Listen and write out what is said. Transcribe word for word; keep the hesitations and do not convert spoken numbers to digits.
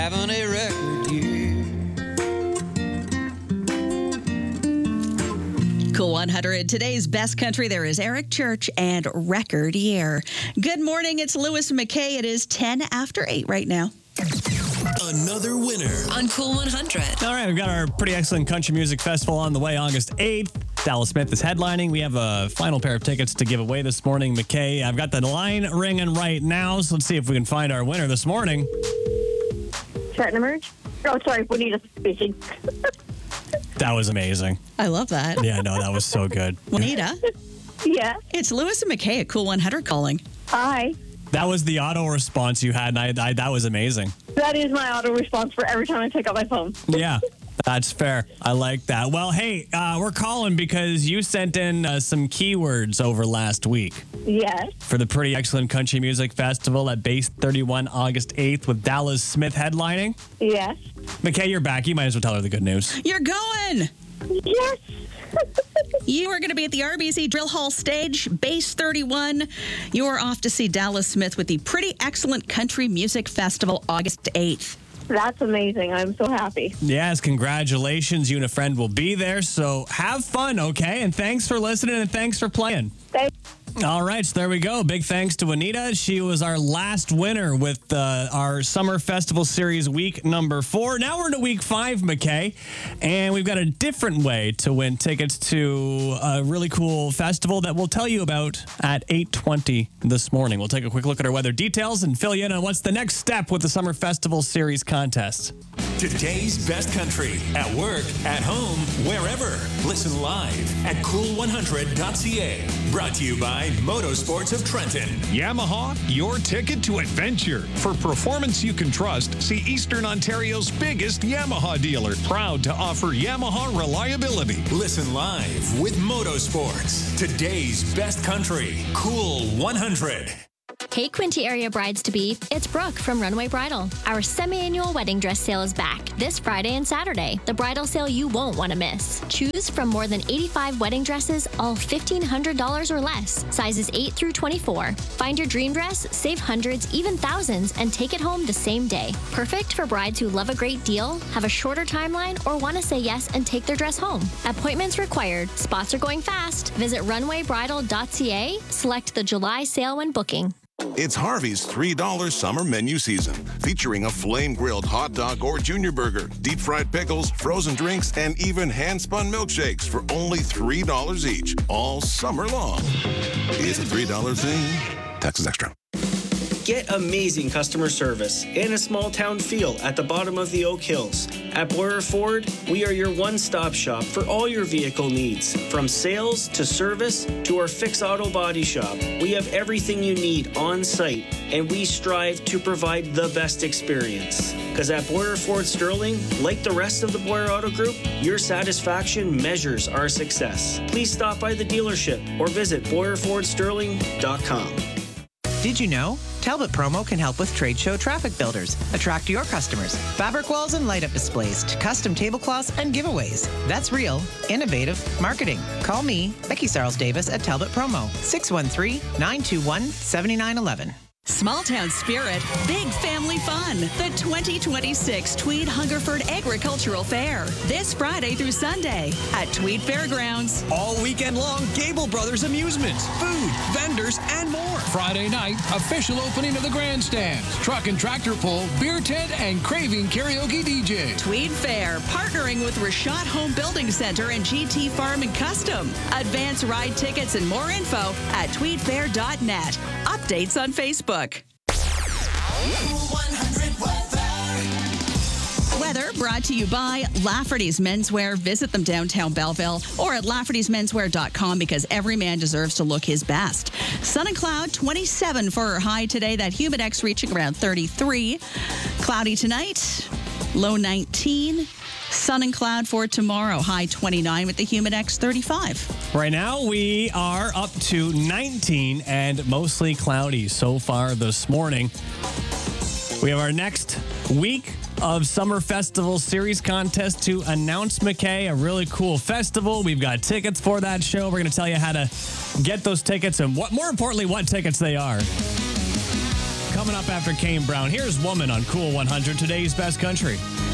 Having a record year. Cool one hundred. Today's best country, there is Eric Church and Record Year. Good morning. It's Lewis McKay. It is ten after eight right now. Another winner on Cool one hundred. All right, we've got our pretty excellent country music festival on the way August eighth. Dallas Smith is headlining. We have a final pair of tickets to give away this morning. McKay, I've got the line ringing right now, so let's see if we can find our winner this morning. Trenton Emerge? Oh, sorry, Bonita speaking. That was amazing. I love that. Yeah, no, that was so good. Juanita, Yeah. it's Lewis and McKay at Cool one hundred calling. Hi. That was the auto response you had, and I, I, that was amazing. That is my auto response for every time I pick up my phone. Yeah, that's fair. I like that. Well, hey, uh, we're calling because you sent in uh, some keywords over last week Yes. for the Pretty Excellent Country Music Festival at Base thirty-one August eighth with Dallas Smith headlining. Yes. McKay, you're back. You might as well tell her the good news. You're going. Yes. You are going to be at the R B C Drill Hall stage, Base thirty-one. You are off to see Dallas Smith with the Pretty Excellent Country Music Festival August eighth. That's amazing. I'm so happy. Yes, congratulations. You and a friend will be there, so have fun, okay? And thanks for listening and thanks for playing. Thank All right, so there we go. Big thanks to Anita. She was our last winner with uh, our Summer Festival Series week number four. Now we're into week five, McKay, and we've got a different way to win tickets to a really cool festival that we'll tell you about at eight twenty this morning. We'll take a quick look at our weather details and fill you in on what's the next step with the Summer Festival Series contest. Today's best country at work, at home, wherever. Listen live at cool one hundred dot c a. Brought to you by Motorsports of Trenton. Yamaha, your ticket to adventure. For performance you can trust, see Eastern Ontario's biggest Yamaha dealer. Proud to offer Yamaha reliability. Listen live with Motorsports. Today's best country, Cool one hundred. Hey Quinte area brides-to-be, it's Brooke from Runway Bridal. Our semi-annual wedding dress sale is back this Friday and Saturday. The bridal sale you won't want to miss. Choose from more than eighty-five wedding dresses, all fifteen hundred dollars or less, sizes eight through twenty-four. Find your dream dress, save hundreds, even thousands, and take it home the same day. Perfect for brides who love a great deal, have a shorter timeline, or want to say yes and take their dress home. Appointments required. Spots are going fast. Visit runway bridal dot c a. Select the July sale when booking. It's Harvey's three dollar summer menu season, featuring a flame-grilled hot dog or junior burger, deep-fried pickles, frozen drinks, and even hand-spun milkshakes for only three dollars each, all summer long. It's a three dollar thing. Taxes extra. Get amazing customer service and a small-town feel at the bottom of the Oak Hills. At Boyer Ford, we are your one-stop shop for all your vehicle needs. From sales to service to our Fix Auto Body Shop, we have everything you need on site, and we strive to provide the best experience. Because at Boyer Ford Sterling, like the rest of the Boyer Auto Group, your satisfaction measures our success. Please stop by the dealership or visit boyer ford sterling dot com. Did you know? Talbot Promo can help with trade show traffic builders. Attract your customers. Fabric walls and light-up displays to custom tablecloths and giveaways. That's real, innovative marketing. Call me, Becky Sarles Davis at Talbot Promo, six one three, nine two one, seven nine one one. Small town spirit, big family fun. The twenty twenty-six Tweed Hungerford Agricultural Fair. This Friday through Sunday at Tweed Fairgrounds. All weekend long, Gable Brothers amusements, food, vendors, and more. Friday night, official opening of the grandstands, truck and tractor pull, beer tent, and Craving Karaoke D J. Tweed Fair, partnering with Rashad Home Building Center and G T Farm and Custom. Advance ride tickets and more info at tweed fair dot net. Updates on Facebook. Weather brought to you by Lafferty's Menswear. Visit them downtown Belleville or at laffertys menswear dot com because every man deserves to look his best. Sun and cloud, twenty-seven for our high today. That Humidex reaching around thirty-three. Cloudy tonight, low nineteen. Sun and cloud for tomorrow, high twenty-nine with the Humidex thirty-five. Right now, we are up to nineteen and mostly cloudy so far this morning. We have our next week of Summer Festival Series contest to announce, McKay, a really cool festival. We've got tickets for that show. We're going to tell you how to get those tickets and, what, more importantly, what tickets they are. coming up after Kane Brown. Here's Woman on Cool one hundred, today's best country.